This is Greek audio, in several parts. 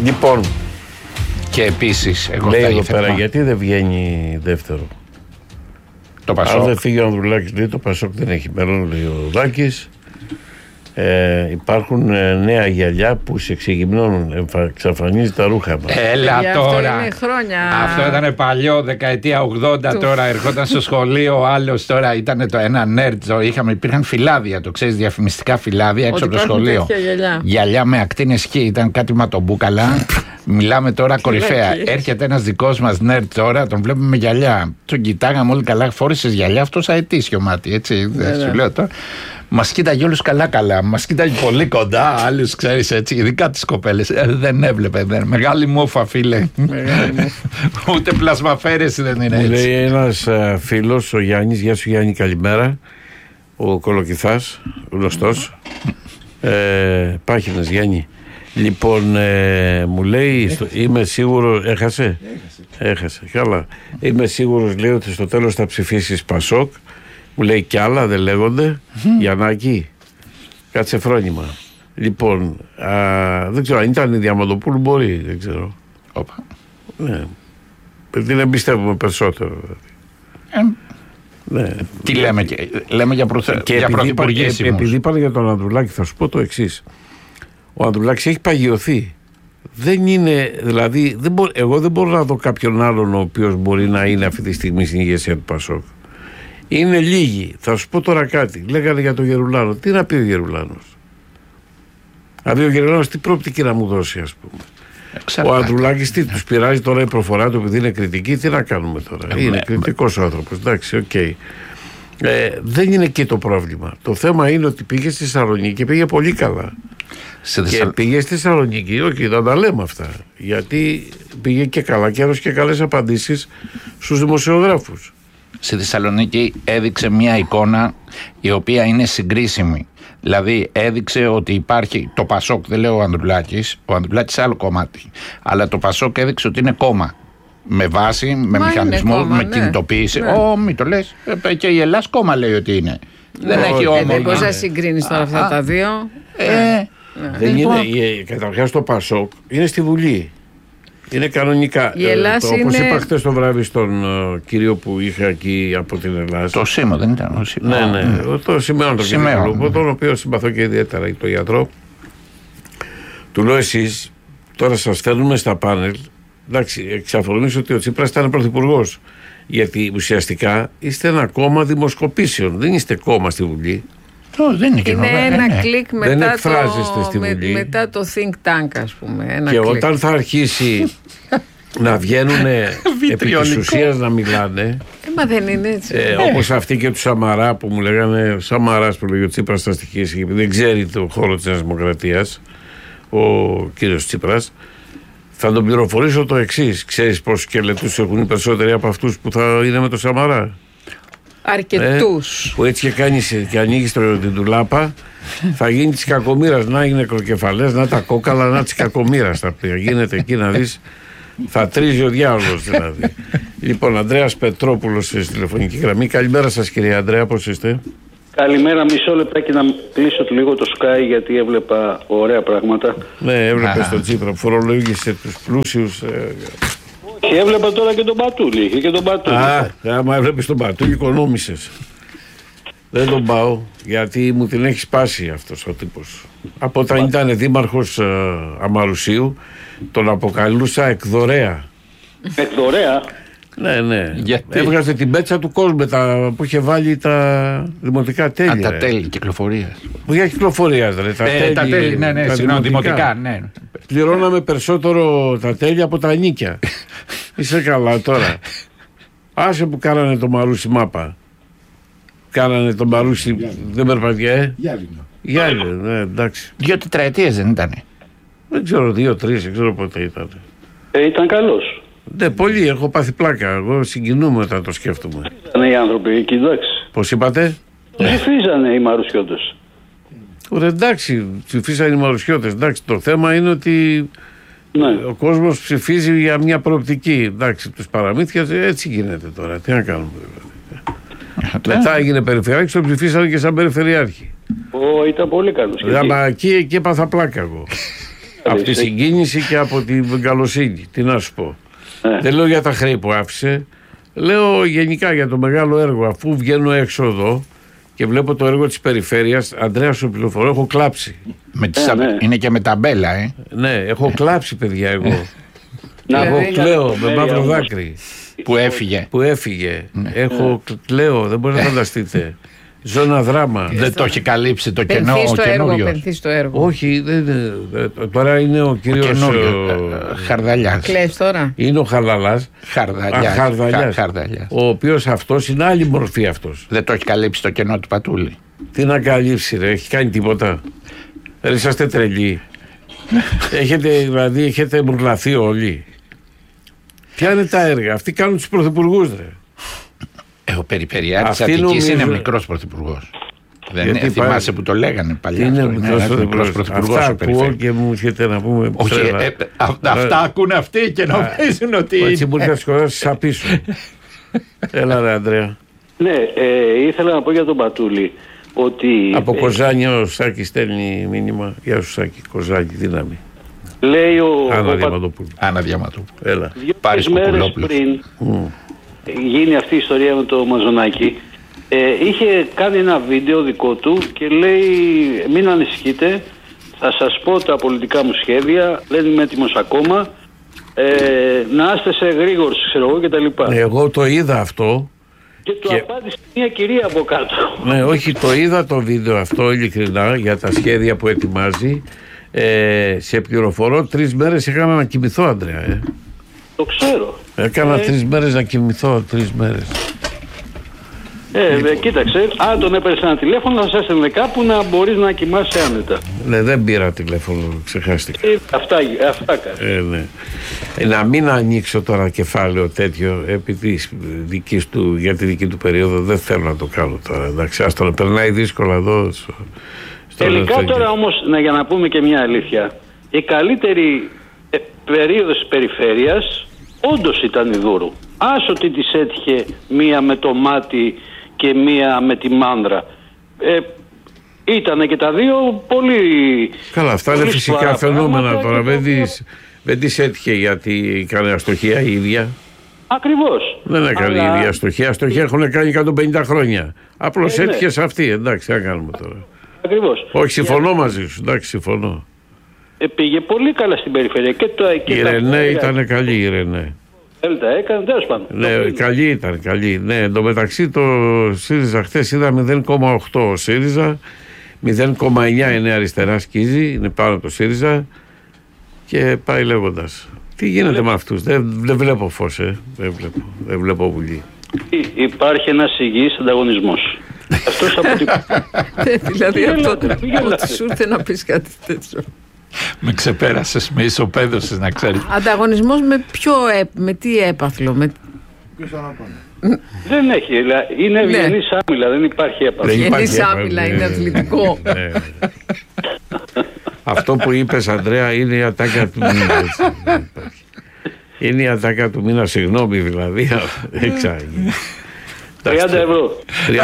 Λοιπόν, και επίσης, εγώ λέει εδώ πέρα, γιατί δεν βγαίνει δεύτερο. Το Πασόκ. Αν δεν φύγει ο Ανδρουλάκης, λέει, το Πασόκ δεν έχει μέλλον, λέει ο Δάκης. Υπάρχουν νέα γυαλιά που σε εξεγυμνώνουν, εξαφανίζει τα ρούχα μας. Έλα τώρα. Αυτό είναι χρόνια. Αυτό ήταν παλιό, δεκαετία 80 τώρα. Ερχόταν στο σχολείο ο άλλος τώρα. Ήταν το ένα νέρτζο. Υπήρχαν φυλάδια, το ξέρεις, διαφημιστικά φυλάδια έξω από το σχολείο. Γυαλιά με ακτίνες χ, ήταν κάτι ματομπούκαλα. Μιλάμε τώρα κορυφαία. Έρχεται ένας δικός μας νέρτ τώρα, τον βλέπουμε με γυαλιά. Τον κοιτάγαμε όλοι καλά. Φόρησες γυαλιά, αυτός αετήσιο μάτι, έτσι. Δεν σου λέω τώρα. Μας κοίταγε όλους καλά. Μας κοίταγε πολύ κοντά. Άλλους, ξέρεις, έτσι, ειδικά τις κοπέλες. Δεν έβλεπε. Μεγάλη μούφα, φίλε. Ούτε πλασμαφέρες δεν είναι έτσι. Μου λέει ένας φίλος, ο Γιάννης, γεια σου Γιάννη, καλημέρα. Ο Κολοκυθάς, γνωστός. Πάχινας Γιάννη. Λοιπόν, μου λέει, είμαι σίγουρος. Έχασε. Καλά. Είμαι σίγουρος, λέει, ότι στο τέλος θα ψηφίσεις Πασόκ. Μου λέει κι άλλα, δεν λέγονται. Γιαννάκη, κάτσε φρόνημα. Λοιπόν, δεν ξέρω αν ήταν η Διαμαντοπούλου, μπορεί, δεν ξέρω. Ναι. Δεν εμπιστεύουμε περισσότερο. Ναι. Τι λέμε για πρωθυπουργές. Επειδή είπα για τον Ανδρουλάκη, θα σου πω το εξής. Ο Ανδρουλάκης έχει παγιωθεί. Δεν είναι, δηλαδή, εγώ δεν μπορώ να δω κάποιον άλλον ο οποίος μπορεί να είναι αυτή τη στιγμή στην ηγεσία του Πασόκ. Είναι λίγοι. Θα σου πω τώρα κάτι. Λέγανε για τον Γερουλάνο. Τι να πει ο Γερουλάνος? Δηλαδή ο Γερουλάνος τι προοπτική να μου δώσει, ας πούμε? Ο Ανδρουλάκης τι τους πειράζει τώρα η προφορά του επειδή είναι κριτική? Τι να κάνουμε τώρα? Είναι κριτικός ο άνθρωπος. Εντάξει, οκ. Δεν είναι εκεί το πρόβλημα. Το θέμα είναι ότι πήγε στη Θεσσαλονίκη και πήγε πολύ καλά. Και πήγε στη Θεσσαλονίκη, όχι, δεν τα λέμε αυτά. Γιατί πήγε και καλά και έδωσε και καλές απαντήσεις στους δημοσιογράφους. Στη Θεσσαλονίκη έδειξε μια εικόνα η οποία είναι συγκρίσιμη. Δηλαδή έδειξε ότι υπάρχει το Πασόκ, δεν λέω ο Ανδρουλάκης άλλο κομμάτι. Αλλά το Πασόκ έδειξε ότι είναι κόμμα. Με βάση, με μηχανισμό, με κινητοποίηση. Μην το λες. Και η Ελλάς κόμμα λέει ότι είναι. Δεν έχει όμορφα. Πώς θα συγκρίνεις τώρα αυτά τα δύο? Δεν είναι. Καταρχάς το Πασόκ είναι στη Βουλή. Είναι κανονικά. Όπως είπα χτες το βράδυ στον κύριο που είχα εκεί από την Ελλάδα. Το Σίμω δεν ήταν? Ναι. Το Σημαίων τον κύριο, τον οποίο συμπαθώ και ιδιαίτερα, τον γιατρό. Του λέω, εσείς τώρα σας φέρνουμε στα πάνελ. Εντάξει, εξαφανίσω ότι ο Τσίπρας ήταν πρωθυπουργός. Γιατί ουσιαστικά είστε ένα κόμμα δημοσκοπήσεων. Δεν είστε κόμμα στη Βουλή. Δεν είναι ένα κλικ μετά το think tank, ας πούμε. Και όταν θα αρχίσει να βγαίνουν επί της ουσίας να μιλάνε. Μα δεν είναι έτσι. Όπως αυτοί και του Σαμαρά που μου λέγανε, Σαμαράς που λέγει ο Τσίπρας θα στοιχήσει, επειδή δεν ξέρει το χώρο της Νέας Δημοκρατίας, ο κύριος Τσίπρας. Θα τον πληροφορήσω το εξής. Ξέρεις πόσους σκελετούς έχουν οι περισσότεροι από αυτούς που θα είναι με το Σαμαρά? Αρκετούς. Που έτσι και κάνεις και ανοίγεις την τουλάπα, θα γίνει της κακομοίρας. Να είναι νεκροκεφαλές, να τα κόκαλα, να της κακομοίρας. Θα γίνεται εκεί να δεις. Θα τρίζει ο διάολος δηλαδή. Λοιπόν, Ανδρέας Πετρόπουλος στη τηλεφωνική γραμμή. Καλημέρα σας, κυρία Ανδρέα, πώς είστε? Καλημέρα, μισό λεπτάκι να κλείσω λίγο το Sky γιατί έβλεπα ωραία πράγματα. Ναι, έβλεπες τον Τσίπρα που φορολογήσε τους πλούσιους. Όχι, έβλεπα τώρα και τον Πατούλη. Είχε και τον Πατούλη. Άμα έβλεπες τον Πατούλη, οικονόμησες. Δεν τον πάω γιατί μου την έχει σπάσει αυτός ο τύπος. Από όταν ήταν δήμαρχος Αμαρουσίου, τον αποκαλούσα εκδορέα. Εκδορέα? Ναι. Έβγαζε την πέτσα του κόσμου που είχε βάλει τα δημοτικά τέλη. Τα τέλη κυκλοφορίας. Για κυκλοφορίας, τα τέλη, ναι, δημοτικά, ναι. Πληρώναμε περισσότερο τα τέλη από τα νίκια. Είσαι καλά τώρα. Άσε που κάνανε το Μαρούσι μάπα. Κάνανε το Μαρούσι, δεν περπατιέ. Γυάλινο, ναι, εντάξει. 2 τετραετίες δεν ήτανε? Δεν ξέρω, 2-3, δεν ξέρω πότε ήταν. Ήταν καλός. Ναι, πολύ, έχω πάθει πλάκα. Εγώ συγκινούμαι όταν το σκέφτομαι. Ψηφίζανε οι άνθρωποι εκεί, εντάξει. Πώς είπατε? Ψηφίζανε οι Μαρουσιώτες. Ωραία, εντάξει, ψηφίσανε οι Μαρουσιώτες. Εντάξει, το θέμα είναι ότι ο κόσμος ψηφίζει για μια προοπτική. Εντάξει, τους παραμύθια έτσι γίνεται τώρα. Τι να κάνουμε δηλαδή. Μετά έγινε περιφερειάρχης, το ψηφίσανε και σαν περιφερειάρχη. Ήταν πολύ καλός. Μα εκεί έπαθα πλάκα εγώ. Από τη συγκίνηση και από την καλοσύνη. Τι να σου πω. Δεν λέω για τα χρέη που άφησε. Λέω γενικά για το μεγάλο έργο. Αφού βγαίνω έξω εδώ και βλέπω το έργο της περιφέρειας, Ανδρέα, σου πληροφορώ, έχω κλάψει. Είναι και με ταμπέλα, Ναι, έχω κλάψει, παιδιά, εγώ. Εγώ κλαίω με μαύρο δάκρυ. Που έφυγε. Έχω κλαίω, δεν μπορείτε να φανταστείτε. Ζω ένα δράμα. Δεν το έχει καλύψει το κενό ο καινούριος. Πενθείς το έργο. Όχι, τώρα είναι ο κύριος Χαρδαλιάς. Κλαις τώρα. Είναι ο Χαρδαλιάς. Χαρδαλιάς. Ο οποίος αυτός είναι άλλη μορφή αυτός. Δεν το έχει καλύψει το κενό του Πατούλη. Τι να καλύψει, ρε, έχει κάνει τίποτα. Δεν είσαστε τρελοί. Έχετε μουρλαθεί όλοι. Ποια είναι τα έργα, αυτοί κάνουν τους πρωθυπουργούς, ρε. Ο Περιφερειάρχης Αττικής είναι μικρός πρωθυπουργός. Δεν θυμάσαι που το λέγανε παλιά. Είναι μικρός πρωθυπουργός. Αυτά ακούω και μου έρχεται να πούμε. Όχι, αυτά ακούνε αυτοί και νομίζουν ότι. Έτσι μου έρχεται να σαπίσω. Έλα, ρε Ανδρέα. Ναι, ήθελα να πω για τον Πατούλη ότι. Από Κοζάνη ο Σάκης στέλνει μήνυμα. Γεια σου, Σάκη, Κοζάνη, δύναμη. Λέει ο Άννα Διαμαντόπουλου. Έλα. 2 μέρες πριν γίνει αυτή η ιστορία με το Μαζονάκι, είχε κάνει ένα βίντεο δικό του και λέει: μην ανησυχείτε, θα σας πω τα πολιτικά μου σχέδια, δεν είμαι έτοιμος ακόμα, να είστε σε γρήγορους, ξέρω εγώ κτλ. Εγώ το είδα αυτό. Και του απάντησε μια κυρία από κάτω. Ναι, όχι, το είδα το βίντεο αυτό ειλικρινά για τα σχέδια που ετοιμάζει. Σε πληροφορώ, 3 μέρες έκανα να κοιμηθώ, Ανδρέα. Το ξέρω. Έκανα 3 μέρες να κοιμηθώ, 3 μέρες. Κοίταξε, αν τον έπαιρνες ένα τηλέφωνο θα σας έστελνε κάπου να μπορείς να κοιμάσαι άνετα. Ναι, δεν πήρα τηλέφωνο, ξεχάστηκα. Αυτά κάνω. Ναι. Να μην ανοίξω τώρα κεφάλαιο τέτοιο επί για τη δική του περίοδο, δεν θέλω να το κάνω τώρα. Εντάξει, ας τον περνάει δύσκολα εδώ. Τελικά τώρα όμως, για να πούμε και μια αλήθεια, η καλύτερη περίοδος της περιφέρειας όντως ήταν η Δούρου. Άσο ότι της έτυχε μία με το μάτι και μία με τη μάνδρα. Ήτανε και τα δύο πολύ. Καλά, αυτά είναι φυσικά φαινόμενα τώρα. Δεν της έτυχε γιατί έκανε αστοχία η ίδια. Ακριβώς. Δεν έκανε η ίδια αστοχία. Αστοχία έχουν κάνει 150 χρόνια. Απλώς έτυχε σε αυτή. Εντάξει, τι να κάνουμε τώρα. Ακριβώς. Όχι, συμφωνώ μαζί σου. Εντάξει, συμφωνώ. Πήγε πολύ καλά στην περιφέρεια. Η Ρενέ ήταν καλή, η Ρενέ. Έκανε, τέλος πάντων. Ναι, καλή ήταν, καλή. Ναι, εντωμεταξύ το ΣΥΡΙΖΑ χθες είδα 0,8 ο ΣΥΡΙΖΑ, 0,9 είναι αριστερά σκίζει, είναι πάνω το ΣΥΡΙΖΑ και πάει λέγοντας. Τι γίνεται με αυτούς, δεν βλέπω φως, δεν βλέπω βουλή. Υπάρχει ένας υγιής ανταγωνισμός. Αυτός από την. Δηλαδή αυτό ότι σου ήρθε να πεις κάτι τέτοιο. Με ξεπέρασες, με ισοπαίδωσες, να ξέρεις. Ανταγωνισμός με τι έπαθλο, Δεν έχει, είναι ευγενής άμυλα, δεν υπάρχει έπαθλο. Ευγενής άμυλα, είναι αθλητικό. Αυτό που είπες, Ανδρέα, είναι η ατάκα του μήνα. Είναι η ατάκα του μήνα, συγγνώμη δηλαδή. 30 ευρώ.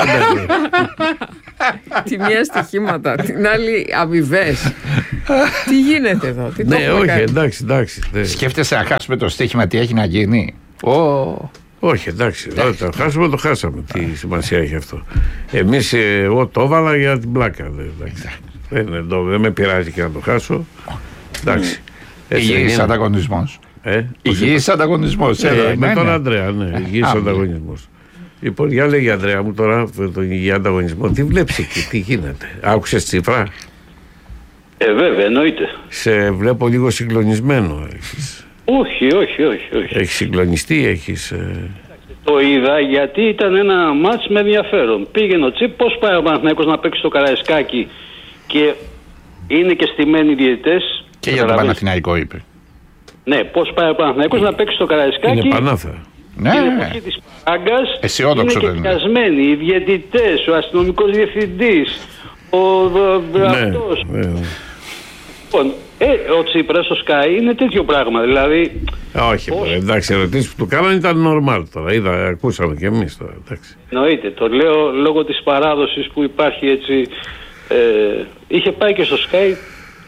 Τη μία στοιχήματα, την άλλη αμοιβές. Τι γίνεται εδώ, τι το ναι, όχι, εντάξει. Σκέφτεσαι να χάσουμε το στοίχημα, τι έχει να γίνει. Όχι, εντάξει, το χάσουμε, το χάσαμε. Τι σημασία έχει αυτό. Εμείς, εγώ το έβαλα για την πλάκα. Δεν με πειράζει και να το χάσω. Εντάξει. Υγιής ανταγωνισμός. Υγιής ανταγωνισμός. Με τον Ανδρέα, ναι, υγιής ανταγωνισμός. Λοιπόν, για λέγει Ανδρέα μου τώρα τον υγιή ανταγωνισμό, τι βλέπεις εκεί, τι γίνεται. Άκουσες Τσίπρα? Βέβαια, εννοείται. Σε βλέπω λίγο συγκλονισμένο. Όχι. Έχεις συγκλονιστεί, έχεις. Το είδα γιατί ήταν ένα μάτς με ενδιαφέρον. Πήγαινε ο Τσίπ, πώς πάει ο Παναθηναϊκός να παίξει στο Καραϊσκάκι και είναι και στημένοι διαιτητές. Και για τον Παναθηναϊκό είπε. Ναι, πώς πάει ο Παναθηναϊκός να παίξει στο Καραϊσκάκι. Είναι πανάθα. Ναι. Την εποχή της Πάγκας αισιόδοξο είναι και πιασμένοι οι διαιτητές, ο αστυνομικός διευθυντής, αυτός. Λοιπόν, ο Τσίπρας στο Sky είναι τέτοιο πράγμα, δηλαδή. Όχι, εντάξει, ερωτήσεις που του κάνανε ήταν normal τώρα. Ακούσαμε κι εμείς τώρα. Εννοείται, το λέω λόγω της παράδοσης που υπάρχει έτσι. Είχε πάει και στο Sky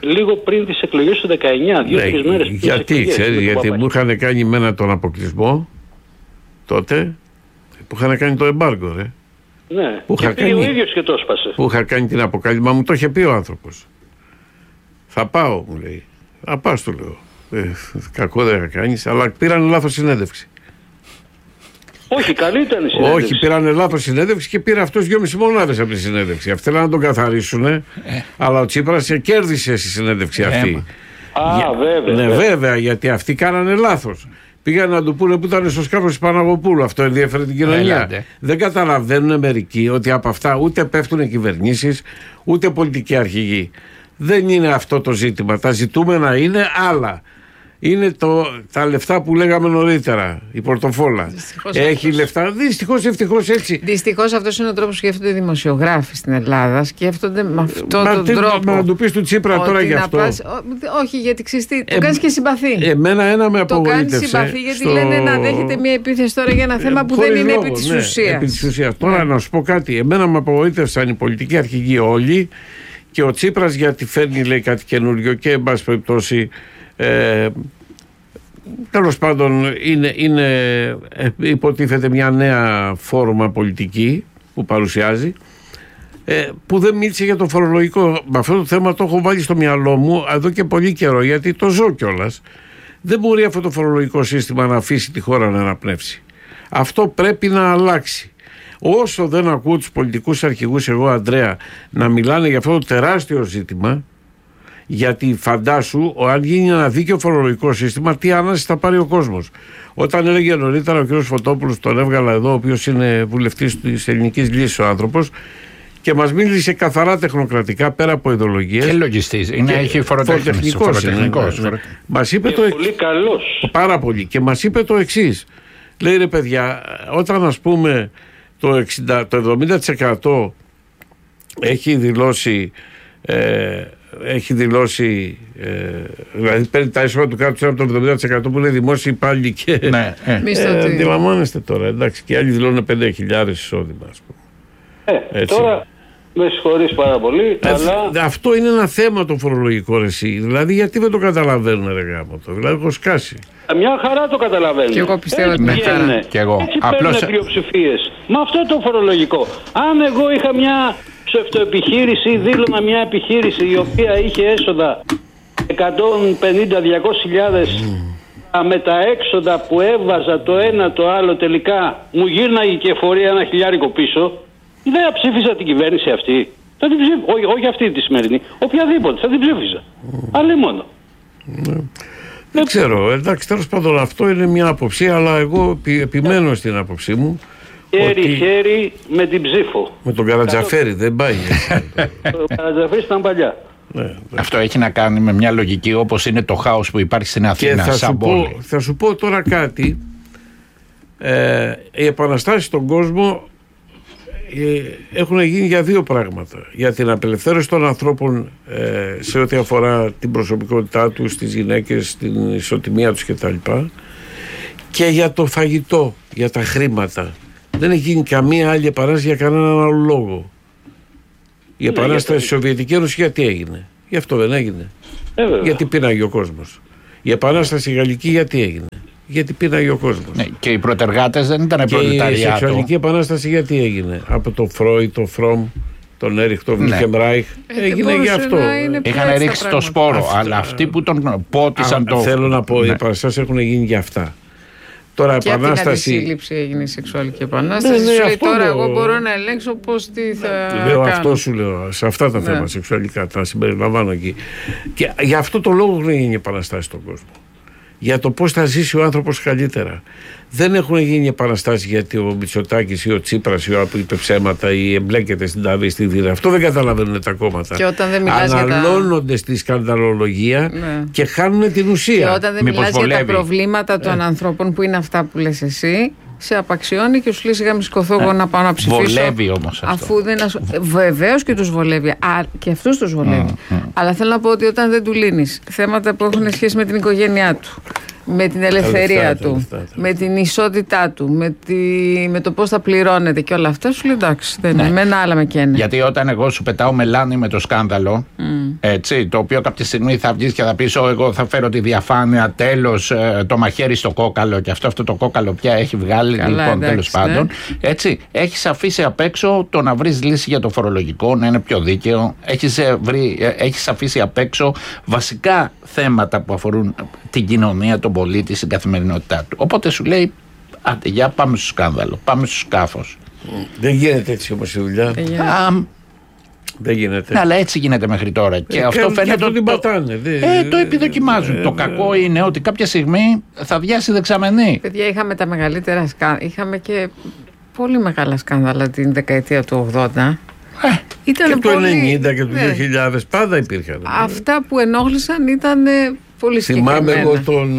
λίγο πριν τις εκλογές του 19, 2-3 μέρες πριν. Γιατί, ξέρεις, γιατί μου είχαν κάνει μένα τον αποκλεισμό τότε, που είχαν κάνει το εμπάργκο, ρε. Ναι, που και πήγε ο ίδιος και το έσπασε. Που είχα κάνει την αποκάλυψη, μου το είχε πει ο άνθρωπος. Θα πάω, μου λέει. Α, πας, του λέω. Κακό δεν θα κάνεις, αλλά πήραν λάθος συνέντευξη. Όχι, καλή ήταν η συνέντευξη. Όχι, πήραν λάθος συνέντευξη και πήρε αυτός 2,5 μονάδες από τη συνέντευξη. Αυτοί θέλαν να τον καθαρίσουν, αλλά ο Τσίπρας κέρδισε στη συνέντευξη αυτή. Βέβαια. Ναι, βέβαια, γιατί αυτοί κάνανε λάθος. Πήγαν να του πούνε που ήταν στο σκάφος της Παναγοπούλου. Αυτό ενδιαφέρει την κοινωνία. Δεν καταλαβαίνουν μερικοί ότι από αυτά ούτε πέφτουν κυβερνήσεις, ούτε πολιτικοί αρχηγοί. Δεν είναι αυτό το ζήτημα. Τα ζητούμενα είναι άλλα. Είναι τα λεφτά που λέγαμε νωρίτερα, η πορτοφόλα. Έχει λεφτά. Ευτυχώς έτσι. Δυστυχώς αυτός είναι ο τρόπος που σκέφτονται οι δημοσιογράφοι στην Ελλάδα. Σκέφτονται με αυτόν τον τρόπο. Να του πεις του Τσίπρα τώρα γι' αυτό. Όχι, γιατί ξέρεις τι, το κάνεις και συμπαθεί. Εμένα ένα με απογοήτευσε. Το κάνεις συμπαθεί γιατί λένε να δέχεται μια επίθεση τώρα για ένα θέμα που δεν είναι επί της ουσίας. Τώρα να σου πω κάτι. Εμένα με απογοήτευσαν οι πολιτικοί αρχηγοί όλοι και ο Τσίπρας γιατί φέρνει, λέει, κάτι καινούριο και εν πάση περιπτώσει. Τέλος πάντων είναι υποτίθεται μια νέα φόρμα πολιτική που παρουσιάζει, που δεν μίλησε για το φορολογικό. Με αυτό το θέμα το έχω βάλει στο μυαλό μου εδώ και πολύ καιρό, γιατί το ζω κιόλας. Δεν μπορεί αυτό το φορολογικό σύστημα να αφήσει τη χώρα να αναπνεύσει. Αυτό πρέπει να αλλάξει. Όσο δεν ακούω τους πολιτικούς αρχηγούς, εγώ Ανδρέα, να μιλάνε για αυτό το τεράστιο ζήτημα, γιατί φαντάσου, αν γίνει ένα δίκαιο φορολογικό σύστημα, τι ανάσταση θα πάρει ο κόσμος. Όταν έλεγε νωρίτερα ο κ. Φωτόπουλος, τον έβγαλα εδώ, ο οποίος είναι βουλευτής της Ελληνικής Λύσης ο άνθρωπος, και μας μίλησε καθαρά τεχνοκρατικά, πέρα από ιδεολογίες. Και λογιστής, έχει φοροτεχνικός. Μας είπε το πολύ καλός. Πάρα πολύ. Και μας είπε το εξής. Λέει, ρε παιδιά, όταν ας πούμε το 70% έχει δηλώσει. Δηλαδή παίρνει τα εισόδια του κάτω από το 70% που είναι δημόσιοι υπάλληλοι και αντιλαμβάνεστε τώρα, εντάξει, και άλλοι δηλώνουν 5.000 εισόδημα, ας πούμε. Τώρα με συγχωρείς πάρα πολύ, αλλά αυτό είναι ένα θέμα το φορολογικό, εσύ. Δηλαδή γιατί δεν το καταλαβαίνουν, ρε γάμο το, δηλαδή έχω σκάσει. Μια χαρά το καταλαβαίνουν. Και εγώ πιστεύω ότι και εγώ. Έτσι παίρνουν πλειοψηφίες. Με αυτό το φορολογικό. Αν εγώ είχα μια ψευτοεπιχείρηση ή δήλωνα μια επιχείρηση η οποία είχε έσοδα 150-200 χιλιάδες, με τα έξοδα που έβαζα το ένα το άλλο, τελικά μου γύρναγε και εφορία 1 χιλιάρικο πίσω, δεν θα ψήφιζα την κυβέρνηση αυτή. Όχι αυτή τη σημερινή, οποιαδήποτε, θα την ψήφιζα. Αλλά μόνο. Δεν ξέρω, εντάξει, τέλος πάντων αυτό είναι μια άποψη, αλλά εγώ επιμένω στην άποψή μου. Χέρι-χέρι με την ψήφο. Με τον Καρατζαφέρη δεν πάει. Ο Καρατζαφέρης ήταν παλιά. Αυτό έχει να κάνει με μια λογική όπως είναι το χάος που υπάρχει στην Αθήνα. Και θα σου πω τώρα κάτι. Οι επαναστάσεις στον κόσμο έχουν γίνει για δύο πράγματα. Για την απελευθέρωση των ανθρώπων σε ό,τι αφορά την προσωπικότητά τους, τις γυναίκες, την ισοτιμία τους κτλ. Και για το φαγητό, για τα χρήματα. Δεν έχει γίνει καμία άλλη επανάσταση για κανέναν άλλο λόγο. Η επανάσταση στη Σοβιετική Ένωση γιατί έγινε? Γι' αυτό δεν έγινε. Γιατί πίναγε ο κόσμος. Η επανάσταση στη Γαλλική γιατί έγινε? Γιατί πίναγε ο κόσμος. Ναι, και οι πρωτεργάτες δεν ήταν προλεταριάτο. Και η σεξουαλική επανάσταση γιατί έγινε? Από το Φρόιτ, το Φρόμ, τον Έριχ, τον Βίλχεμ-Ράιχ. Έγινε γι' αυτό. Είχαν ρίξει το σπόρο. Αλλά αυτοί που τον πότισαν το. Θέλω να πω, οι επαναστάσεις έχουν γίνει για αυτά. Τώρα και επανάσταση. Από την αντισύλληψη έγινε η σεξουαλική επανάσταση. Σου λέει τώρα εγώ μπορώ να ελέγξω πώς τι θα λέω κάνω. Αυτό σου λέω. Σε αυτά τα θέματα σεξουαλικά τα συμπεριλαμβάνω εκεί. Και για αυτό το λόγο έχουν γίνει επαναστάσεις στον κόσμο. Για το πώς θα ζήσει ο άνθρωπος καλύτερα. Δεν έχουν γίνει επαναστάσεις γιατί ο Μητσοτάκης ή ο Τσίπρας ή ο που είπε ψέματα ή εμπλέκεται στην ταβή, στη δίρα. Αυτό δεν καταλαβαίνουν τα κόμματα. Και όταν δεν μιλάς αναλώνονται στη σκανδαλολογία και χάνουν την ουσία. Και όταν δεν μιλάς για τα προβλήματα των ανθρώπων που είναι αυτά που λες εσύ, σε απαξιώνει και σου λέει σιγά μη σηκωθώ εγώ να πάω να ψηφίσω. Βολεύει όμως αυτό. Αφού δεν βεβαίως και τους βολεύει. Και αυτούς τους βολεύει. Αλλά θέλω να πω ότι όταν δεν του λύνεις θέματα που έχουν σχέση με την οικογένειά του, με την ελευθερία του, με την ισότητά του, με το πώς θα πληρώνεται και όλα αυτά, σου λέει εντάξει, δεν είναι, εμένα άλλα με καίνε. Γιατί όταν εγώ σου πετάω μελάνι με το σκάνδαλο, έτσι, το οποίο κάποια στιγμή θα βγεις και θα πεις εγώ θα φέρω τη διαφάνεια, τέλος, το μαχαίρι στο κόκαλο και αυτό το κόκαλο πια έχει βγάλει, λοιπόν, τέλος πάντων, έτσι, έχεις αφήσει απ' έξω το να βρεις λύση για το φορολογικό, να είναι πιο δίκαιο, έχεις αφήσει απ' έξω βασικά θέματα που αφορούν την κοινωνία, τον πολίτη, στην καθημερινότητά του. Οπότε σου λέει, άντε, για πάμε στο σκάνδαλο, πάμε στο σκάφος. Δεν γίνεται έτσι όμως η δουλειά. Δεν γίνεται. Αλλά έτσι γίνεται μέχρι τώρα. Και αυτό φαίνεται ότι το επιδοκιμάζουν. Το κακό είναι ότι κάποια στιγμή θα βιάσει δεξαμενή. Παιδιά, είχαμε τα μεγαλύτερα σκάνδαλα. Είχαμε και πολύ μεγάλα σκάνδαλα την δεκαετία του 80. Ήταν και πολύ... το 90 και το 2000 πάντα υπήρχαν. Αυτά που ενόχλησαν ήταν πολύ συγκεκριμένα. Θυμάμαι εγώ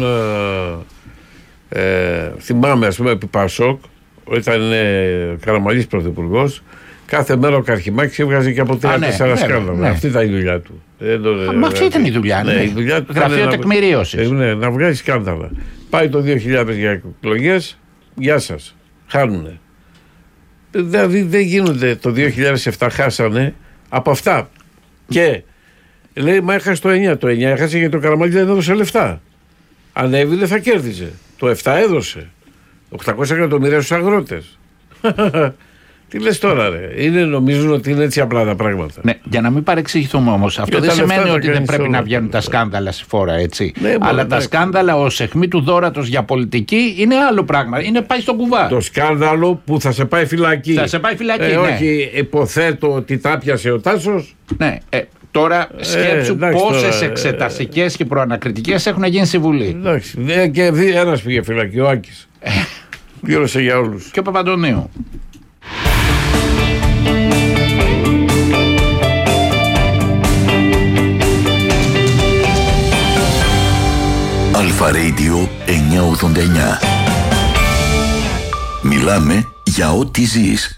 θυμάμαι, ας πούμε, επί Πασόκ, όταν Καραμανλής πρωθυπουργός, κάθε μέρα ο Καρχημάκης έβγαζε και από 3-4 σκάνδαλα. Αυτή ήταν η δουλειά του. Μα αυτή ήταν η δουλειά. Η δουλειά του. Γραφείο τεκμηρίωσης. Να βγάζει σκάνδαλα. Πάει το 2000 για εκλογές, γεια σας. Χάνουνε. Δηλαδή δεν γίνονται. Το 2007 χάσανε από αυτά. Και λέει, μα έχασε το 9. Το 9 έχασε γιατί το Καραμανλής δεν έδωσε λεφτά. Αν έβγαινε θα κέρδιζε. Το 7 έδωσε 800 εκατομμύρια στους αγρότες. Τι λες τώρα, ρε? Νομίζουν ότι είναι έτσι απλά τα πράγματα. Ναι, για να μην παρεξηγηθούμε όμως, αυτό δεν σημαίνει ότι δεν πρέπει να βγαίνουν τα σκάνδαλα στη φόρα, έτσι. Ναι, αλλά τα σκάνδαλα ως αιχμή του δώρατος για πολιτική είναι άλλο πράγμα. Είναι πάει στον κουβά. Το σκάνδαλο που θα σε πάει φυλακή. Θα σε πάει φυλακή, ναι. Όχι, υποθέτω ότι τα πιασε ο Τάσος. Ναι. Τώρα σκέψου πόσες εξεταστικές και προανακριτικές έχουν γίνει στη Βουλή. Εντάξει. Και ένας πήγε φυλακή, ο Άκης. Πλήρωσε για όλους. Και ο Παπαντονίου. Αλφα Radio 989. Μιλάμε για ό,τι ζεις.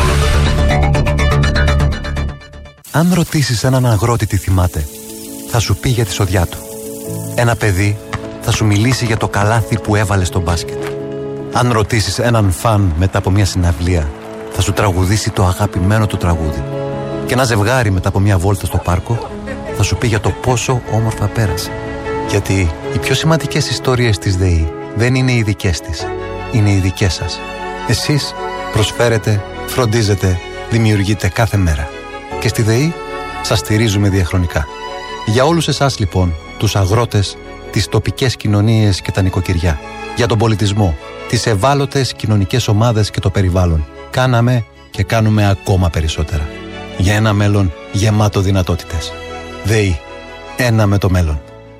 Αν ρωτήσεις έναν αγρότη τι θυμάται, θα σου πει για τη σοδιά του. Ένα παιδί θα σου μιλήσει για το καλάθι που έβαλε στο μπάσκετ. Αν ρωτήσεις έναν φαν μετά από μια συναυλία, θα σου τραγουδήσει το αγαπημένο του τραγούδι. Και ένα ζευγάρι μετά από μια βόλτα στο πάρκο θα σου πει για το πόσο όμορφα πέρασε. Γιατί οι πιο σημαντικές ιστορίες της ΔΕΗ δεν είναι οι δικές της, είναι οι δικές σας. Εσείς προσφέρετε, φροντίζετε, δημιουργείτε κάθε μέρα. Και στη ΔΕΗ σας στηρίζουμε διαχρονικά. Για όλους εσάς λοιπόν, τους αγρότες, τις τοπικές κοινωνίες και τα νοικοκυριά, για τον πολιτισμό, τις ευάλωτες κοινωνικές ομάδες και το περιβάλλον, κάναμε και κάνουμε ακόμα περισσότερα. Για ένα μέλλον γεμάτο δυνατότητες. ΔΕΗ. Ένα με το μέλλον.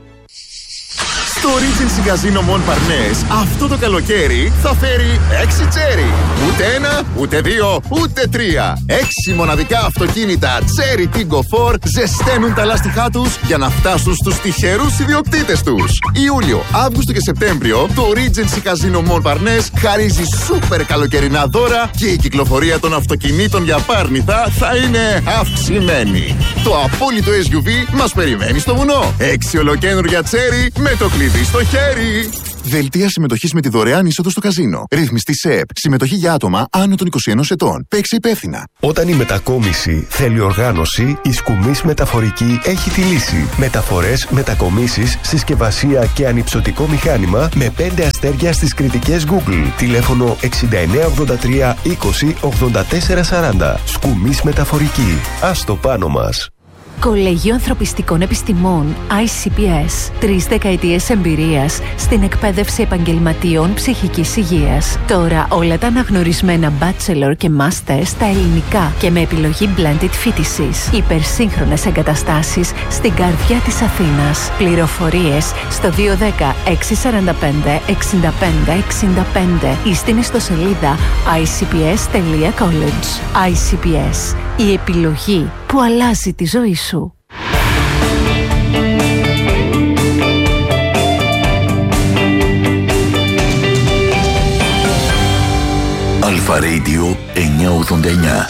Το Regency Casino Montparnasse αυτό το καλοκαίρι θα φέρει 6 τσέρι. Ούτε ένα, ούτε δύο, ούτε τρία. 6 μοναδικά αυτοκίνητα Cherry Tiggo 4 ζεσταίνουν τα λάστιχά τους για να φτάσουν στους τυχερούς ιδιοκτήτες τους. Ιούλιο, Αύγουστο και Σεπτέμβριο το Regency Casino Montparnasse χαρίζει σούπερ καλοκαιρινά δώρα και η κυκλοφορία των αυτοκινήτων για πάρνηθα θα είναι αυξημένη. Το απόλυτο SUV μας περιμένει στο βουνό. 6 ολοκαίνουργια Cherry με το κλειδί στο χέρι. Δελτία συμμετοχής με τη δωρεάν είσοδο στο καζίνο. Ρύθμιστη ΣΕΠ. Συμμετοχή για άτομα άνω των 21 ετών. Παίξε υπεύθυνα. Όταν η μετακόμιση θέλει οργάνωση, η Σκουμής Μεταφορική έχει τη λύση. Μεταφορές, μετακομίσεις, συσκευασία και ανυψωτικό μηχάνημα με 5 αστέρια στις κριτικές Google. Τηλέφωνο 6983 20 84 40. Σκουμής Μεταφορική. Ας το πάνω μας. Κολέγιο Ανθρωπιστικών Επιστημών ICPS. 3 δεκαετίες εμπειρίας στην εκπαίδευση επαγγελματιών ψυχικής υγείας. Τώρα όλα τα αναγνωρισμένα bachelor και master στα ελληνικά και με επιλογή blended φοιτησης. Υπερσύγχρονες εγκαταστάσεις στην καρδιά της Αθήνας. Πληροφορίες στο 210 645 65 65 ή στην ιστοσελίδα icps.college. ICPS. Η επιλογή που αλλάζει τη ζωή σου. Αλφα Radio 989.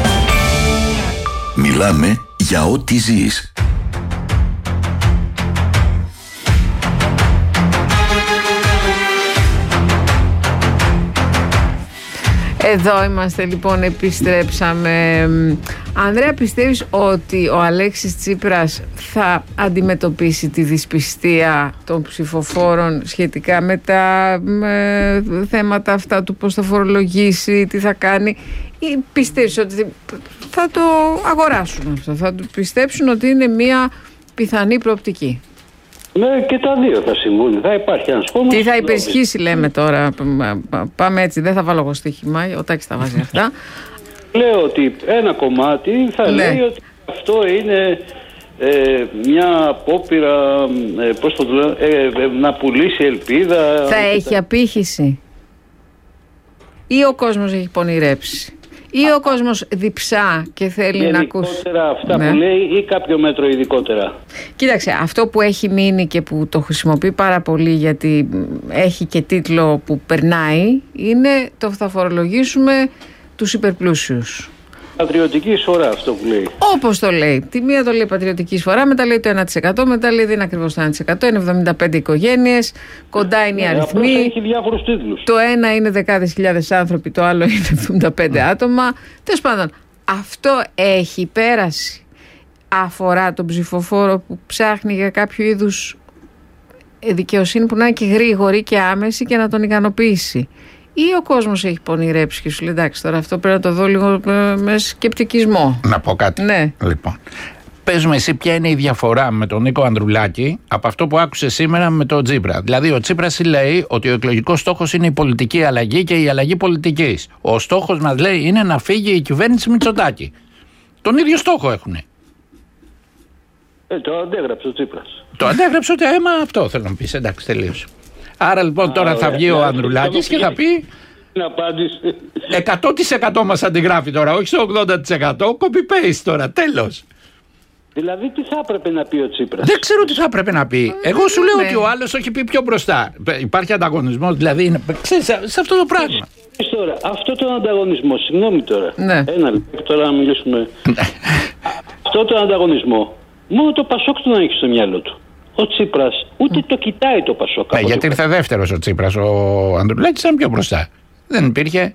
Μιλάμε για ό,τι ζεις. Εδώ είμαστε λοιπόν, επιστρέψαμε. Ανδρέα, πιστεύεις ότι ο Αλέξης Τσίπρας θα αντιμετωπίσει τη δυσπιστία των ψηφοφόρων σχετικά με τα θέματα αυτά του πώς θα φορολογήσει, τι θα κάνει, ή πιστεύεις ότι θα το αγοράσουν αυτό, θα του πιστέψουν ότι είναι μια πιθανή προοπτική? Ναι, και τα δύο θα συμβούν. Θα υπάρχει ένας φόνος. Τι θα υπερισχύσει, λέμε τώρα. Πάμε έτσι, δεν θα βάλω εγώ στοίχημα. Ο Τάκης τα βάζει αυτά. Λέω ότι ένα κομμάτι θα λέει ότι αυτό είναι μια απόπειρα, πώς το λέω, να πουλήσει ελπίδα. Θα έχει απήχηση? Ή ο κόσμος έχει πονηρέψει? Ή ο κόσμος διψά και θέλει να ακούσει γενικότερα αυτά που λέει, ή κάποιο μέτρο ειδικότερα? Κοίταξε, αυτό που έχει μείνει και που το χρησιμοποιεί πάρα πολύ, γιατί έχει και τίτλο που περνάει, είναι το θα φορολογήσουμε τους υπερπλούσιους. Πατριωτική εισφορά, αυτό που λέει. Όπως το λέει. Τη μία το λέει πατριωτική εισφορά, μετά λέει το 1%, μετά λέει δεν είναι ακριβώς το 1%, είναι 75 οικογένειες, κοντά είναι οι αριθμοί. Έχει διάφορους τίτλους. Το ένα είναι δεκάδες χιλιάδες άνθρωποι, το άλλο είναι 75 άτομα. Τέλος πάντων, αυτό έχει πέρασει. Αφορά τον ψηφοφόρο που ψάχνει για κάποιο είδους δικαιοσύνη που να είναι και γρήγορη και άμεση και να τον ικανοποιήσει. Ή ο κόσμος έχει πονηρέψει και σου λέει εντάξει, τώρα αυτό πρέπει να το δω λίγο με σκεπτικισμό. Να πω κάτι. Ναι. Λοιπόν, πες μου εσύ ποια είναι η διαφορά με τον Νίκο Ανδρουλάκη από αυτό που άκουσε σήμερα με τον Τσίπρα. Δηλαδή ο Τσίπρας λέει ότι ο εκλογικός στόχος είναι η πολιτική αλλαγή και η αλλαγή πολιτικής. Ο στόχος μας, λέει, είναι να φύγει η κυβέρνηση Μητσοτάκη. Τον ίδιο στόχο έχουνε. Το αντέγραψε ο Τσίπρας. Το αντέγραψε ότι αυτό θέλω να πεις. Εντάξει, τελείωσε. Άρα λοιπόν τώρα θα βγει ο Ανδρουλάκης και θα πει 100% μας αντιγράφει τώρα, όχι στο 80%, copy-paste τώρα, τέλος. Δηλαδή τι θα έπρεπε να πει ο Τσίπρας? Δεν ξέρω τι θα έπρεπε να πει. Εγώ σου λέω ότι ο άλλος έχει πει πιο μπροστά. Υπάρχει ανταγωνισμός, δηλαδή, ξέρεις, σε αυτό το πράγμα. Τώρα, αυτό τον ανταγωνισμό, συγγνώμη τώρα, ένα λεπτό τώρα να μιλήσουμε. Αυτό τον ανταγωνισμό, μόνο το Πασόκ τον έχει στο μυαλό του. Ο Τσίπρας ούτε το κοιτάει το Πασόκ. Γιατί ήρθε δεύτερος ο Τσίπρας. Ο Ανδρουλάκης ήταν πιο μπροστά. Δεν υπήρχε.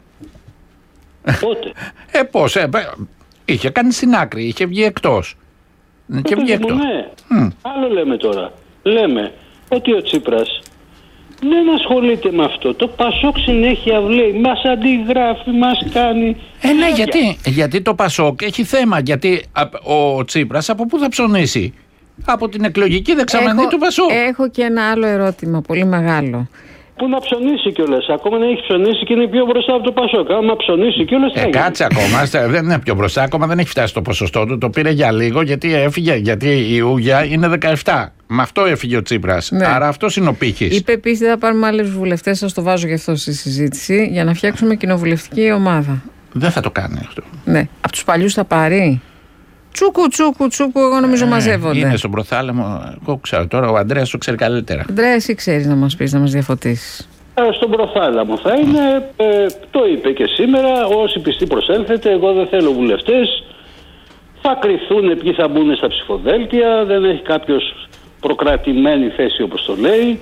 Πότε? Πώς, είχε κάνει στην άκρη, είχε βγει εκτός. Και βγει εκτός. Ναι. Άλλο λέμε τώρα. Λέμε ότι ο Τσίπρας δεν ασχολείται με αυτό. Το Πασόκ συνέχεια λέει, μας αντιγράφει, μας κάνει. Ναι, γιατί το Πασόκ έχει θέμα. Γιατί ο Τσίπρας από πού θα ψωνίσει? Από την εκλογική δεξαμενή του Πασόκ. Έχω και ένα άλλο ερώτημα, πολύ μεγάλο. Πού να ψωνίσει κιόλας? Ακόμα να έχει ψωνίσει και είναι πιο μπροστά από το Πασόκ. Άμα ψωνίσει κιόλας. Κάτσε ακόμα. Δεν είναι πιο μπροστά. Ακόμα δεν έχει φτάσει στο ποσοστό του. Το πήρε για λίγο γιατί έφυγε. Γιατί η Ούγια είναι 17. Με αυτό έφυγε ο Τσίπρας. Ναι. Άρα αυτό είναι ο πύχης. Είπε επίσης θα πάρουμε άλλους βουλευτές. Σας το βάζω γι' αυτό στη συζήτηση. Για να φτιάξουμε κοινοβουλευτική ομάδα. Δεν θα το κάνει αυτό. Ναι. Από τους παλιούς θα πάρει. Τσούκου, εγώ νομίζω μαζεύονται. Είναι στον προθάλαμο. Εγώ ξέρω τώρα, ο Ανδρέας το ξέρει καλύτερα. Ανδρέα, εσύ ξέρεις να μας πεις, να μας διαφωτίσεις. Στον προθάλαμο θα είναι, το είπε και σήμερα, όσοι πιστοί προσέλθετε, εγώ δεν θέλω βουλευτές. Θα κριθούν ποιοι θα μπουν στα ψηφοδέλτια, δεν έχει κάποιος προκρατημένη θέση όπως το λέει.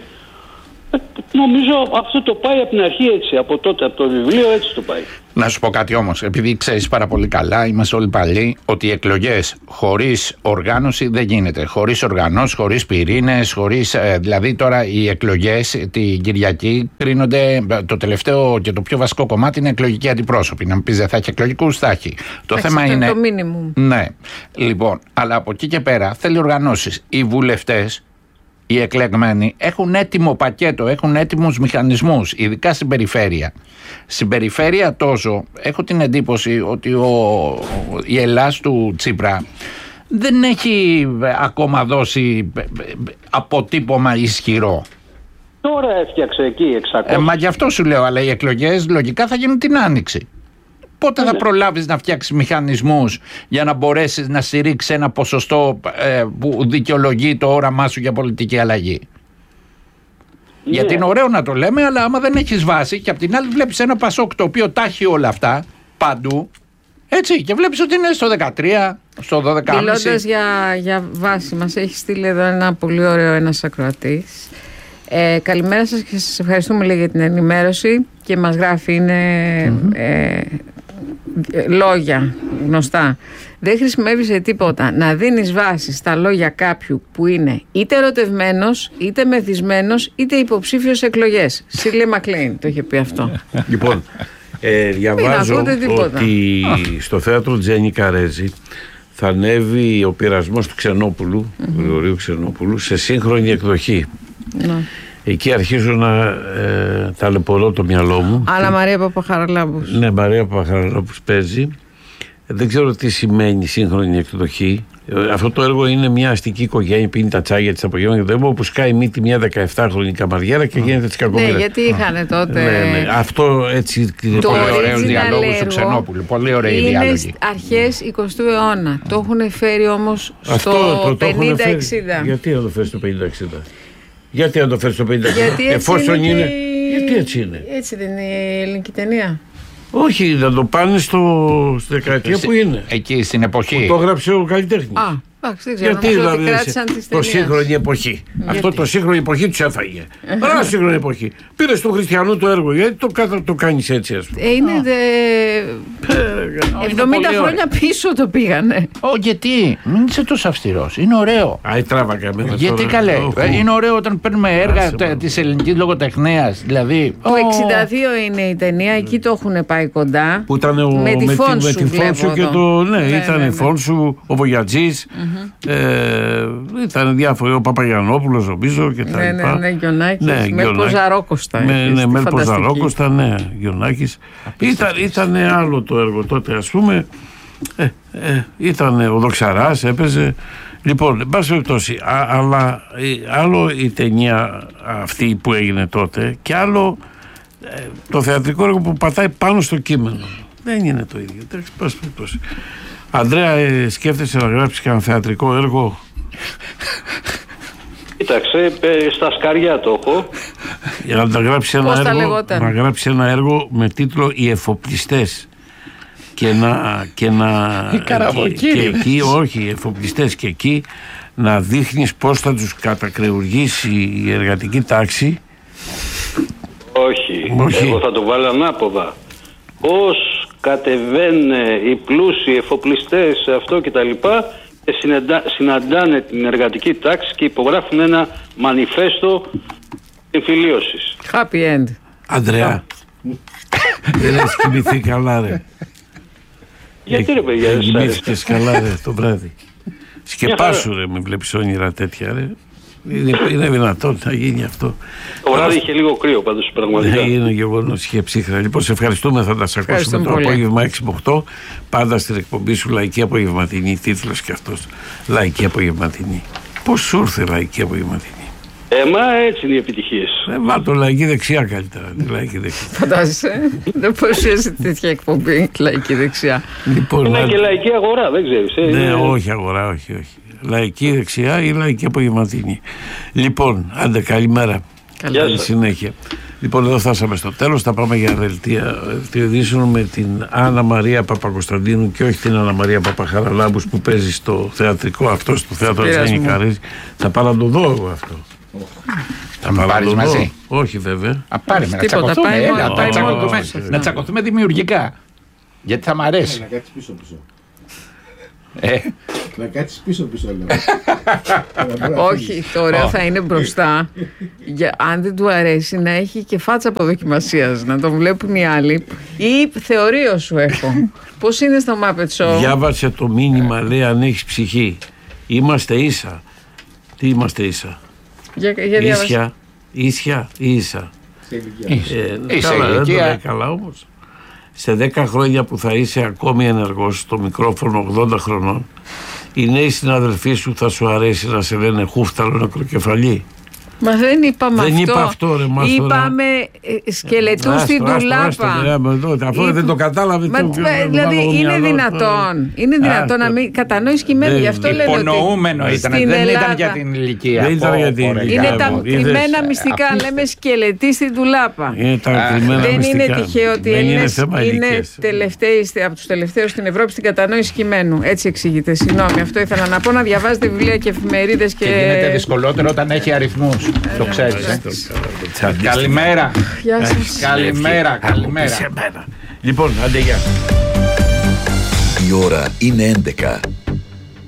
Νομίζω αυτό το πάει από την αρχή έτσι, από τότε, από το βιβλίο έτσι το πάει. Να σου πω κάτι όμως, επειδή ξέρεις πάρα πολύ καλά, είμαστε όλοι παλιοί, ότι οι εκλογές χωρίς οργάνωση δεν γίνεται. Χωρίς οργανώσεις, χωρίς πυρήνες, δηλαδή τώρα οι εκλογές την Κυριακή κρίνονται, το τελευταίο και το πιο βασικό κομμάτι είναι εκλογική αντιπρόσωπη. Να μου πεις δεν θα έχει εκλογικούς, θα έχει. Το θέμα είναι. Το μίνιμουμ. Ναι, λοιπόν, αλλά από εκεί και πέρα θέλει οργανώσεις. Οι βουλευτές, οι εκλεγμένοι έχουν έτοιμο πακέτο, έχουν έτοιμους μηχανισμούς, ειδικά στην περιφέρεια. Στην περιφέρεια τόσο έχω την εντύπωση ότι η Ελλάς του Τσίπρα δεν έχει ακόμα δώσει αποτύπωμα ισχυρό. Τώρα έφτιαξε εκεί 600. Μα γι' αυτό σου λέω, αλλά οι εκλογές λογικά θα γίνουν την Άνοιξη. Πότε θα προλάβεις να φτιάξεις μηχανισμούς για να μπορέσεις να στηρίξεις ένα ποσοστό που δικαιολογεί το όραμά σου για πολιτική αλλαγή? Γιατί είναι ωραίο να το λέμε, αλλά άμα δεν έχεις βάση και απ' την άλλη βλέπεις ένα Πασόκ το οποίο τα έχει όλα αυτά παντού, έτσι, και βλέπεις ότι είναι στο 13, στο 12,5. Μιλώντας για βάση, μας έχει στείλει εδώ ένα πολύ ωραίο ένας ακροατής. Καλημέρα σας και σας ευχαριστούμε για την ενημέρωση. Και μας γράφει, είναι λόγια γνωστά. Δεν χρησιμεύει σε τίποτα να δίνεις βάση στα λόγια κάποιου που είναι είτε ερωτευμένος, είτε μεθυσμένος, είτε υποψήφιος σε εκλογές. Σίρλι Μακλέιν το είχε πει αυτό. Λοιπόν, διαβάζω ότι στο θέατρο Τζένι Καρέζη θα ανέβει ο πειρασμός του Ξενόπουλου, Γρηγορίου Ξενόπουλου, σε σύγχρονη εκδοχή. Εκεί αρχίζω να ταλαιπωρώ το μυαλό μου. Άννα Μαρία Παπαχαραλάμπους. Ναι, Μαρία Παπαχαραλάμπους παίζει. Δεν ξέρω τι σημαίνει σύγχρονη εκδοχή. Αυτό το έργο είναι μια αστική οικογένεια, πίνει τα τσάγια της απογεύματα όπου σκάει μύτη μια 17χρονη καμαριέρα και γίνεται της κακομοίρας. Ναι, γιατί είχαν τότε. Ναι. Αυτό έτσι. Πολύ ωραίος διαλόγους του Ξενόπουλου. Πολύ ωραίοι διάλογοι. Είναι αρχές 20ου αιώνα. Το έχουν φέρει όμως στο 50-60. Γιατί να το φέρει στο 50-60? Γιατί να το φέρει στο 50-60? Εφόσον είναι. Γιατί έτσι είναι? Έτσι δεν είναι η ελληνική ταινία? Όχι, να το πάνε στη δεκαετία που είναι. Εκεί στην εποχή. Που το έγραψε ο καλλιτέχνης. Εντάξει, δεν ξέρω. Γιατί δηλαδή το σύγχρονη εποχή. Αυτό το σύγχρονη εποχή τους έφαγε. Ωραία σύγχρονη εποχή. Πήρε στον Χριστιανό το έργο. Γιατί το κάνεις έτσι, ας πούμε? Είναι 70 χρόνια πίσω το πήγανε. Γιατί? Μην είσαι τόσο αυστηρός. Είναι ωραίο. Τράβακα με. Γιατί καλέ? Είναι ωραίο όταν παίρνουμε έργα της ελληνικής λογοτεχνίας. Δηλαδή. Το 62 είναι η ταινία. Εκεί το έχουν πάει κοντά. Που ήταν με τη Φόνσου και το. Ναι, ήταν η Φόνσου, ο Βογιατζής. Ήταν διάφοροι, ο Παπαγιαννόπουλος νομίζω και τα λοιπά. Ναι, Γιοννάκης, Μέλπο Ζαρόκοστα. Ναι, Μέλπο Ζαρόκοστα, ναι, Γιοννάκης. Ήταν άλλο το έργο τότε, ας πούμε. Ήταν ο Δοξαράς, έπαιζε. Λοιπόν, εν πάση περιπτώσει, αλλά άλλο η ταινία αυτή που έγινε τότε και άλλο το θεατρικό έργο που πατάει πάνω στο κείμενο. Δεν είναι το ίδιο. Εν πάση περιπτώσει. Ανδρέα, σκέφτεσαι να γράψεις κανένα θεατρικό έργο? Κοίταξε, στα σκαριά το έχω. Για να γράψεις ένα έργο με τίτλο «Οι εφοπλιστές» και εκεί, όχι, οι εφοπλιστές, και εκεί να δείχνεις πώς θα τους κατακρεουργήσει η εργατική τάξη. Όχι. Εγώ θα το βάλω ανάποδα. Πώς κατεβαίνουν οι πλούσιοι εφοπλιστές αυτό και τα λοιπά και συναντάνε την εργατική τάξη και υπογράφουν ένα μανιφέστο εμφυλίωσης. Happy end. Ανδρέα, δεν έχεις κοιμηθεί καλά, ρε? Γιατί ρε παιδιά? Κοιμήθηκες καλά, ρε, το βράδυ? Σκεπάσου, ρε, με βλέπεις όνειρα τέτοια, ρε. Είναι δυνατόν να γίνει αυτό? Το βράδυ είχε λίγο κρύο πάντως πραγματικά. Είναι γεγονός, είχε ψύχρα. Λοιπόν, σε ευχαριστούμε, θα τα σε ακούσουμε το απόγευμα 6 με 8. Πάντα στην εκπομπή σου Λαϊκή Απογευματινή, τίτλος και αυτός. Λαϊκή Απογευματινή. Πώς σου ήρθε Λαϊκή Απογευματινή? Μα έτσι είναι οι επιτυχίες. Βάτω Λαϊκή Δεξιά καλύτερα. Λαϊκή Δεξιά. Φαντάζεσαι, δεν παρουσιάζει τέτοια εκπομπή Λαϊκή Δεξιά. Λοιπόν, είναι και Λαϊκή Αγορά, δεν ξέρεις. Ναι, όχι αγορά, όχι. Λαϊκή Δεξιά ή Λαϊκή Απογευματινή. Λοιπόν, άντε, καλημέρα. Καλή συνέχεια. Λοιπόν, εδώ φτάσαμε στο τέλος. Θα πάμε για δελτία ειδήσεων με την Άννα Μαρία Παπακοσταντίνου και όχι την Άννα Μαρία Παπαχαραλάμπους που παίζει στο θεατρικό αυτό, στο θέατρο της Τζένι Καρέζη. Θα πάω να το δω εγώ αυτό. Θα με πάρεις μαζί? Όχι βέβαια. Πάρε με, να τσακωθούμε δημιουργικά. Γιατί θα μ' αρέσει. Να κάτσεις πίσω-πίσω. Να κάτσεις πίσω-πίσω, λέω. Όχι, το ωραίο θα είναι μπροστά. Αν δεν του αρέσει, να έχει και φάτσα αποδοκιμασίας, να τον βλέπουν οι άλλοι. Ή θεωρείο σου έχω. Πώς είναι στο Muppet Show? Διάβασε το μήνυμα, λέει, αν έχεις ψυχή. Είμαστε ίσα. Τι είμαστε ίσα? Ίσια ή ίσα? Καλά, δεν το λέει καλά όμως. Σε 10 χρόνια που θα είσαι ακόμη ενεργός στο μικρόφωνο 80 χρονών, οι νέοι συναδελφοί σου θα σου αρέσει να σε λένε χούφταλο νεκροκεφαλή? Μα δεν είπαμε αυτό. Δεν είπα αυτό, ρε μας. Είπαμε σκελετού στην ντουλάπα. Αυτό δεν το κατάλαβε. Δηλαδή είναι δυνατόν. Είναι δυνατόν να μην κατανόηση κειμένου. Γι' αυτό λέμε. Υπονοούμενο ήταν. Δεν ήταν για την ηλικία. Δεν ήταν για την ηλικία. Είναι τα κρυμμένα μυστικά. Λέμε σκελετή στην ντουλάπα. Δεν είναι τυχαίο ότι οι Έλληνες είναι από τους τελευταίους στην Ευρώπη στην κατανόηση κειμένου. Έτσι εξηγείται. Συγγνώμη, αυτό ήθελα να πω. Να διαβάζετε βιβλία και εφημερίδες. Και γίνεται δυσκολότερο όταν έχει αριθμούς. Το ξέρεις. Καλημέρα. Γεια σας. Καλημέρα. Λοιπόν, άντε γεια. Η ώρα είναι 11.